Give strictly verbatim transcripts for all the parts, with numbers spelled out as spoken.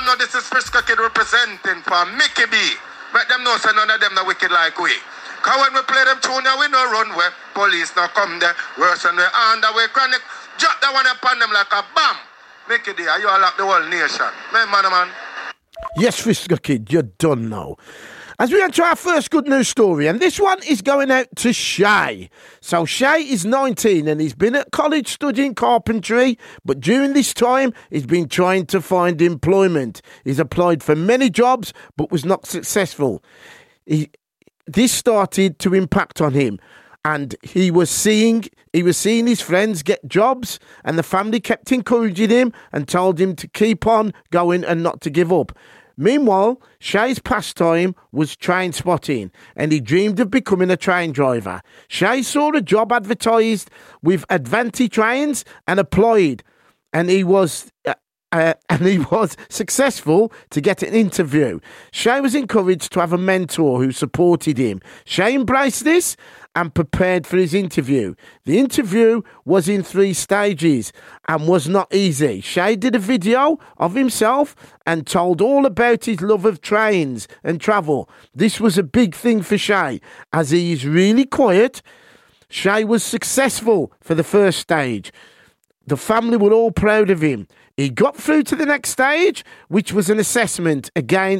man know this is Frisco Kid representing for Mickey B. Let them know so none of them are wicked like we. Cause when we play them tune, we no run where police no come there. Worse than we under we chronic. Drop that one upon them like a bomb. Mickey D, you all like the whole nation. Man, man, man. Yes, Frisco Kid, you're done now. As we enter our first good news story, and this one is going out to Shay. So Shay is nineteen and he's been at college studying carpentry, but during this time he's been trying to find employment. He's applied for many jobs but was not successful. He, this started to impact on him, and he was seeing he was seeing his friends get jobs, and the family kept encouraging him and told him to keep on going and not to give up. Meanwhile, Shay's pastime was train spotting, and he dreamed of becoming a train driver. Shay saw a job advertised with Advanti Trains and applied, and he was uh, uh, and he was successful to get an interview. Shay was encouraged to have a mentor who supported him. Shay embraced this and prepared for his interview. The interview was in three stages and was not easy. Shay did a video of himself and told all about his love of trains and travel. This was a big thing for Shay, as he is really quiet. Shay was successful for the first stage. The family were all proud of him. He got through to the next stage, which was an assessment. Again,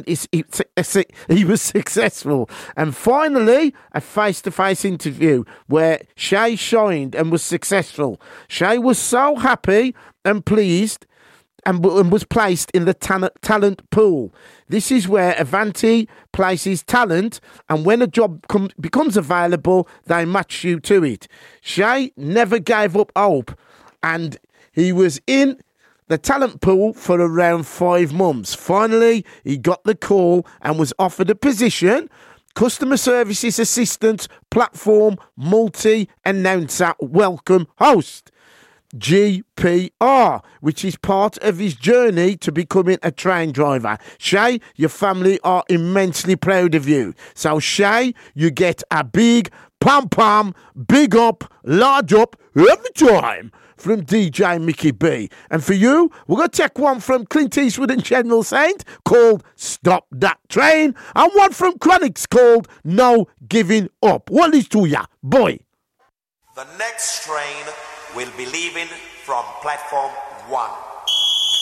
he was successful. And finally, a face-to-face interview where Shay shined and was successful. Shay was so happy and pleased and was placed in the talent pool. This is where Avanti places talent, and when a job com- becomes available, they match you to it. Shay never gave up hope, and he was in the talent pool for around five months. Finally, he got the call and was offered a position, customer services assistant, platform, multi-announcer, welcome host, G P R, which is part of his journey to becoming a train driver. Shay, your family are immensely proud of you. So Shay, you get a big pom-pom, big up, large up every time from D J Mickey B. And for you, we're going to take one from Clint Eastwood and General Saint called Stop That Train, and one from Chronics called No Giving Up. What is to ya, boy? The next train will be leaving from platform one.